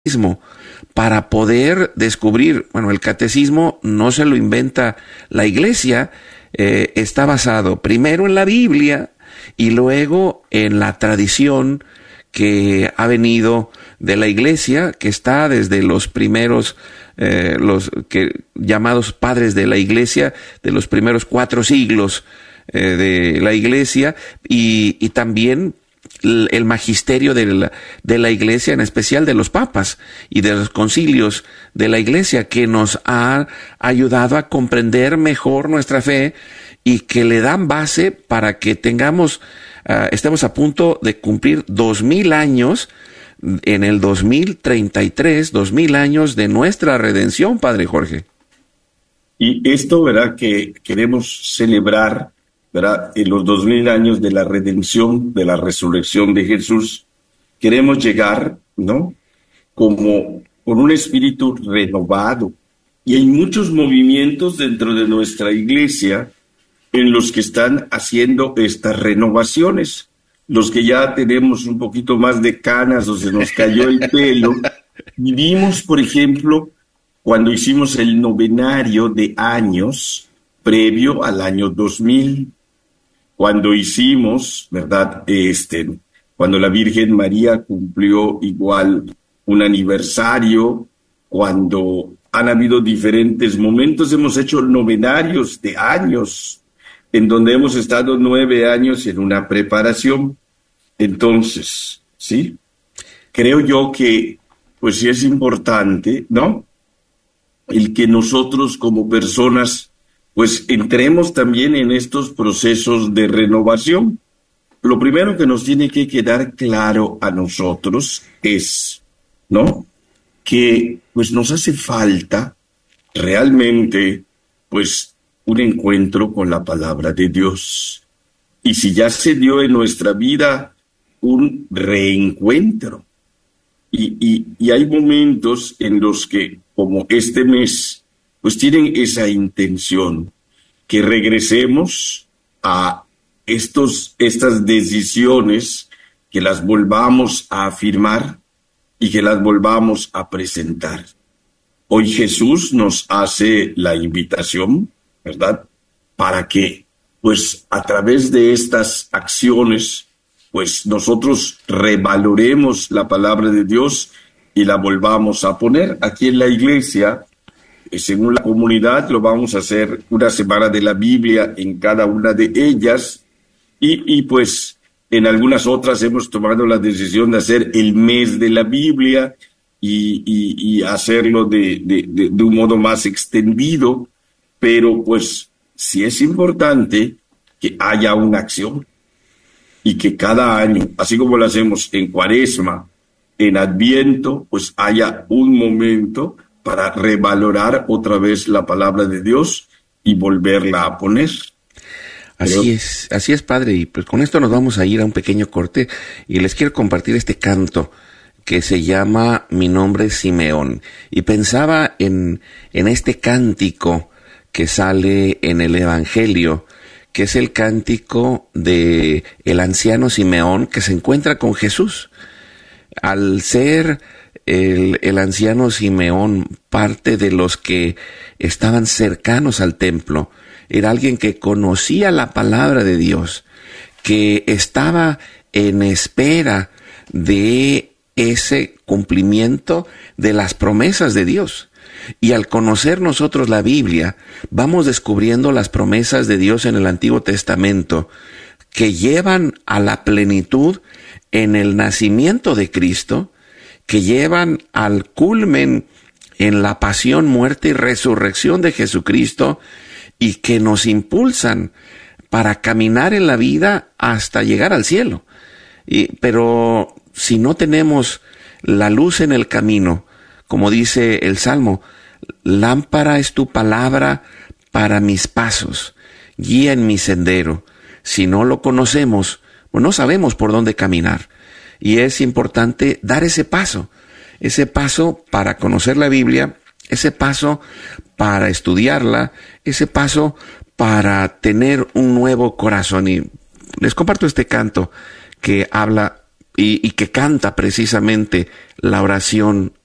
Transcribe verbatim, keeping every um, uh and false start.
para poder descubrir, bueno, el catecismo no se lo inventa la Iglesia, eh, está basado primero en la Biblia y luego en la tradición que ha venido de la Iglesia, que está desde los primeros, eh, los que, llamados padres de la Iglesia, de los primeros cuatro siglos eh, de la Iglesia, y, y también el magisterio de la, de la Iglesia, en especial de los papas y de los concilios de la Iglesia, que nos ha ayudado a comprender mejor nuestra fe y que le dan base para que tengamos, uh, estemos a punto de cumplir dos mil años en el dos mil treinta y tres, dos mil años de nuestra redención, Padre Jorge. Y esto, ¿verdad?, que queremos celebrar, ¿verdad?, en los dos mil años de la redención, de la resurrección de Jesús, queremos llegar, ¿no?, como con un espíritu renovado. Y hay muchos movimientos dentro de nuestra iglesia en los que están haciendo estas renovaciones. Los que ya tenemos un poquito más de canas o se nos cayó el pelo, vivimos, por ejemplo, cuando hicimos el novenario de años previo al año dos mil, cuando hicimos, ¿verdad?, este, cuando la Virgen María cumplió igual un aniversario, cuando han habido diferentes momentos, hemos hecho novenarios de años, en donde hemos estado nueve años en una preparación. Entonces, ¿sí? Creo yo que, pues sí es importante, ¿no?, el que nosotros como personas, pues entremos también en estos procesos de renovación. Lo primero que nos tiene que quedar claro a nosotros es, ¿no?, que pues nos hace falta realmente, pues, un encuentro con la palabra de Dios. Y si ya se dio en nuestra vida un reencuentro, y, y, y hay momentos en los que, como este mes, pues tienen esa intención, que regresemos a estos, estas decisiones, que las volvamos a afirmar y que las volvamos a presentar. Hoy Jesús nos hace la invitación, ¿verdad?, para que, pues, a través de estas acciones, pues, nosotros revaloremos la palabra de Dios y la volvamos a poner. Aquí en la iglesia, según la comunidad, lo vamos a hacer una semana de la Biblia en cada una de ellas, y, y pues en algunas otras hemos tomado la decisión de hacer el mes de la Biblia y, y, y hacerlo de, de, de, de un modo más extendido, pero pues sí es importante que haya una acción y que cada año, así como lo hacemos en Cuaresma, en Adviento, pues haya un momento para revalorar otra vez la palabra de Dios y volverla a poner. Así Pero... es, así es, Padre, y pues con esto nos vamos a ir a un pequeño corte y les quiero compartir este canto que se llama Mi nombre es Simeón, y pensaba en, en este cántico que sale en el Evangelio, que es el cántico de el anciano Simeón que se encuentra con Jesús. Al ser el, el anciano Simeón parte de los que estaban cercanos al templo, era alguien que conocía la palabra de Dios, que estaba en espera de ese cumplimiento de las promesas de Dios. Y al conocer nosotros la Biblia, vamos descubriendo las promesas de Dios en el Antiguo Testamento que llevan a la plenitud en el nacimiento de Cristo, que llevan al culmen en la pasión, muerte y resurrección de Jesucristo, y que nos impulsan para caminar en la vida hasta llegar al cielo. Y, pero si no tenemos la luz en el camino, como dice el Salmo, lámpara es tu palabra para mis pasos, guía en mi sendero. Si no lo conocemos, pues no sabemos por dónde caminar. Y es importante dar ese paso, ese paso para conocer la Biblia, ese paso para estudiarla, ese paso para tener un nuevo corazón. Y les comparto este canto que habla y, y que canta precisamente la oración